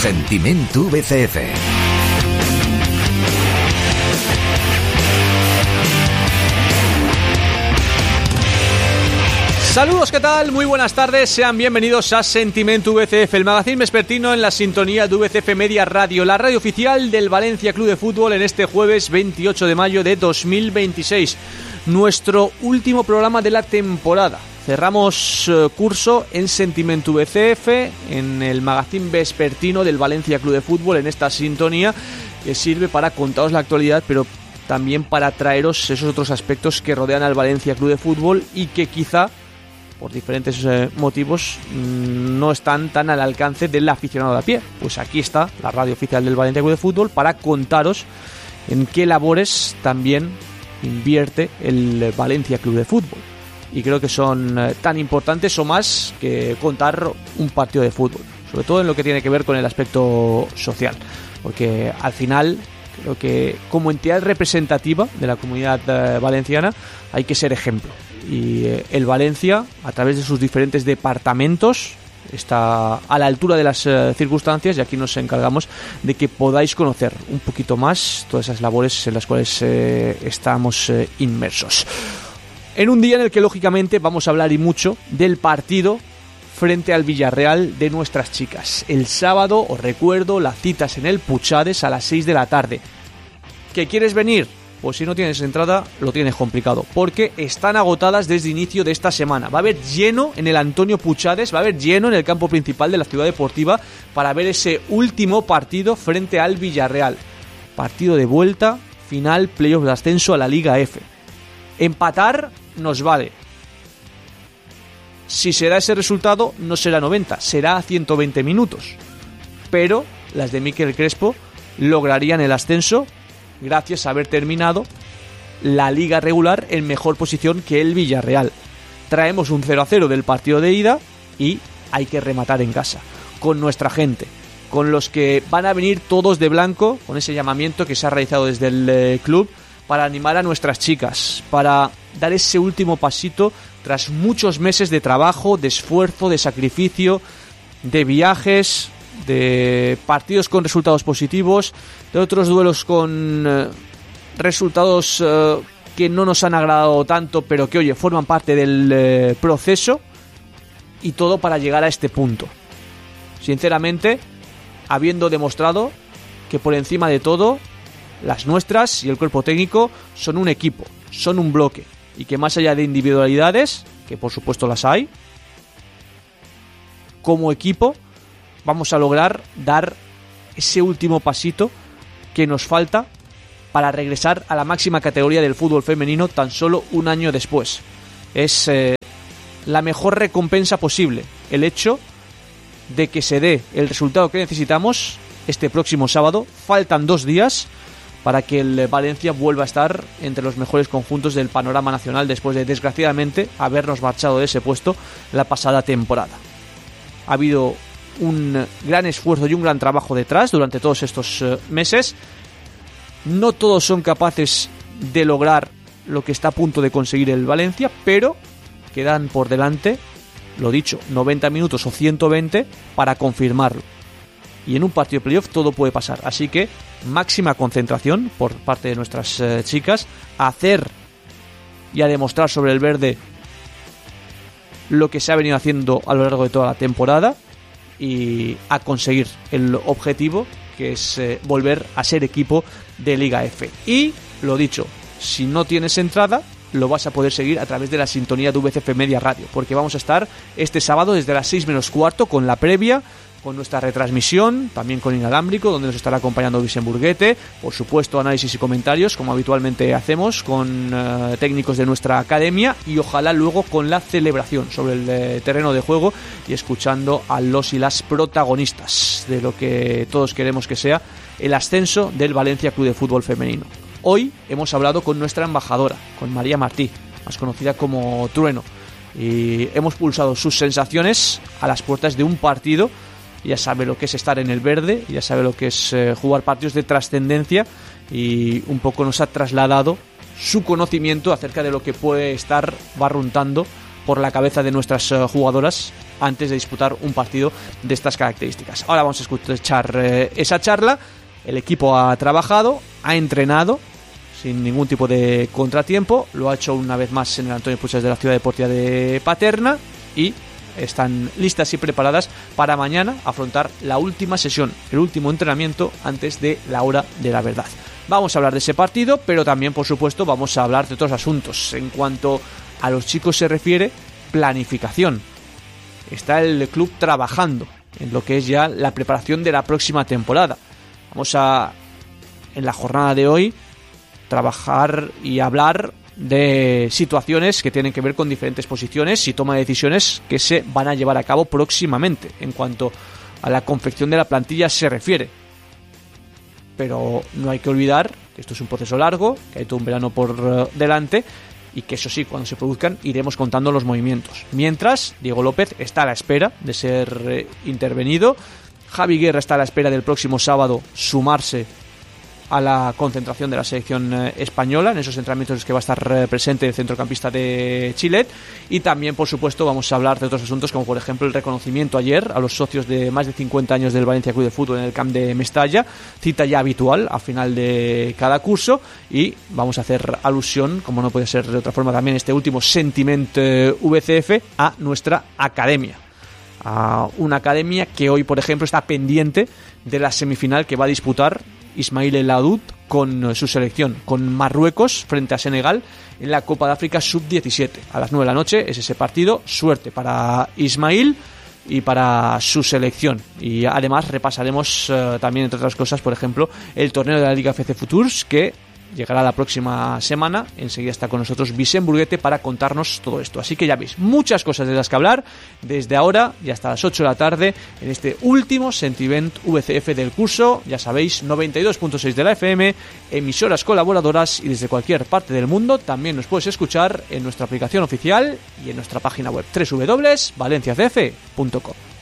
Sentiment VCF. Saludos, ¿qué tal? Muy buenas tardes, sean bienvenidos a Sentiment VCF, el magazín vespertino en la sintonía de VCF Media Radio, la radio oficial del Valencia Club de Fútbol en este jueves 28 de mayo de 2026, nuestro último programa de la temporada. Cerramos curso en Sentiment VCF, en el magazín vespertino del Valencia Club de Fútbol, en esta sintonía que sirve para contaros la actualidad, pero también para traeros esos otros aspectos que rodean al Valencia Club de Fútbol y que quizá por diferentes motivos no están tan al alcance del aficionado de a pie. Pues aquí está la radio oficial del Valencia Club de Fútbol para contaros en qué labores también invierte el Valencia Club de Fútbol. Y creo que son tan importantes o más que contar un partido de fútbol, sobre todo en lo que tiene que ver con el aspecto social, porque al final creo que como entidad representativa de la comunidad valenciana hay que ser ejemplo. Y el Valencia, a través de sus diferentes departamentos, está a la altura de las circunstancias, y aquí nos encargamos de que podáis conocer un poquito más todas esas labores en las cuales estamos inmersos. En un día en el que lógicamente vamos a hablar y mucho del partido frente al Villarreal de nuestras chicas. El sábado, os recuerdo, las citas en el Puchades a las 6 de la tarde. ¿Qué quieres venir? Pues si no tienes entrada, lo tienes complicado, porque están agotadas desde inicio de esta semana. Va a haber lleno en el Antonio Puchades, va a haber lleno en el campo principal de la ciudad deportiva para ver ese último partido frente al Villarreal. Partido de vuelta, final, playoff de ascenso a la Liga F. Empatar nos vale. Si será ese resultado, no será 90, será 120 minutos. Pero las de Mikel Crespo lograrían el ascenso gracias a haber terminado la liga regular en mejor posición que el Villarreal. Traemos un 0-0 del partido de ida y hay que rematar en casa, con nuestra gente, con los que van a venir todos de blanco, con ese llamamiento que se ha realizado desde el club para animar a nuestras chicas, para dar ese último pasito tras muchos meses de trabajo, de esfuerzo, de sacrificio, de viajes, de partidos con resultados positivos, de otros duelos con resultados que no nos han agradado tanto, pero que, oye, forman parte del proceso, y todo para llegar a este punto. Sinceramente, habiendo demostrado que por encima de todo, las nuestras y el cuerpo técnico son un equipo, son un bloque, y que más allá de individualidades, que por supuesto las hay, como equipo vamos a lograr dar ese último pasito que nos falta para regresar a la máxima categoría del fútbol femenino tan solo un año después. Es la mejor recompensa posible el hecho de que se dé el resultado que necesitamos este próximo sábado. Faltan 2 días para que el Valencia vuelva a estar entre los mejores conjuntos del panorama nacional después de, desgraciadamente, habernos marchado de ese puesto la pasada temporada. Ha habido un gran esfuerzo y un gran trabajo detrás durante todos estos meses. No todos son capaces de lograr lo que está a punto de conseguir el Valencia, pero quedan por delante, lo dicho, 90 minutos o 120 para confirmarlo. Y en un partido de playoff todo puede pasar, así que máxima concentración por parte de nuestras chicas, a hacer y a demostrar sobre el verde lo que se ha venido haciendo a lo largo de toda la temporada, y a conseguir el objetivo, que es volver a ser equipo de Liga F. Y lo dicho, si no tienes entrada, lo vas a poder seguir a través de la sintonía de VCF Media Radio, porque vamos a estar este sábado desde las 6 menos cuarto con la previa, con nuestra retransmisión, también con Inalámbrico, donde nos estará acompañando Vicent Burguete, por supuesto análisis y comentarios, como habitualmente hacemos, con técnicos de nuestra academia, y ojalá luego con la celebración sobre el terreno de juego y escuchando a los y las protagonistas de lo que todos queremos que sea el ascenso del Valencia Club de Fútbol femenino. Hoy hemos hablado con nuestra embajadora, con María Martí, más conocida como Trueno, y hemos pulsado sus sensaciones a las puertas de un partido. Ya sabe lo que es estar en el verde, ya sabe lo que es jugar partidos de trascendencia, y un poco nos ha trasladado su conocimiento acerca de lo que puede estar barruntando por la cabeza de nuestras jugadoras antes de disputar un partido de estas características. Ahora vamos a escuchar esa charla. El equipo ha trabajado, ha entrenado sin ningún tipo de contratiempo, lo ha hecho una vez más en el Antonio Puigcercas de la Ciudad Deportiva de Paterna y están listas y preparadas para mañana afrontar la última sesión, el último entrenamiento antes de la hora de la verdad. Vamos a hablar de ese partido, pero también, por supuesto, vamos a hablar de otros asuntos. En cuanto a los chicos se refiere, planificación. Está el club trabajando en lo que es ya la preparación de la próxima temporada. Vamos a, en la jornada de hoy, trabajar y hablar de situaciones que tienen que ver con diferentes posiciones y toma de decisiones que se van a llevar a cabo próximamente en cuanto a la confección de la plantilla se refiere. Pero no hay que olvidar que esto es un proceso largo, que hay todo un verano por delante y que eso sí, cuando se produzcan iremos contando los movimientos. Mientras, Diego López está a la espera de ser intervenido, Javi Guerra está a la espera del próximo sábado sumarse a la concentración de la selección española en esos entrenamientos en los que va a estar presente el centrocampista de Chile, y también por supuesto vamos a hablar de otros asuntos como por ejemplo el reconocimiento ayer a los socios de más de 50 años del Valencia Club de Fútbol en el camp de Mestalla, cita ya habitual a final de cada curso, y vamos a hacer alusión, como no puede ser de otra forma también este último Sentiment VCF, a nuestra academia, a una academia que hoy por ejemplo está pendiente de la semifinal que va a disputar Ismaïl El Aoud con su selección, con Marruecos frente a Senegal en la Copa de África Sub-17. A las 9 de la noche es ese partido. Suerte para Ismaïl y para su selección. Y además repasaremos también, entre otras cosas, por ejemplo, el torneo de la Liga FC Futures, que llegará la próxima semana. Enseguida está con nosotros Vicent Burguete para contarnos todo esto. Así que ya veis, muchas cosas de las que hablar desde ahora y hasta las 8 de la tarde en este último Sentiment VCF del curso. Ya sabéis, 92.6 de la FM, emisoras colaboradoras, y desde cualquier parte del mundo también nos puedes escuchar en nuestra aplicación oficial y en nuestra página web www.valenciacf.com.